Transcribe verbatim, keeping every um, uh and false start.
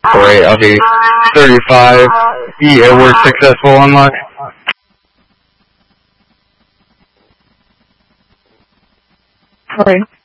Alright, I'll be thirty-five. E Edward successful unlock. Alright.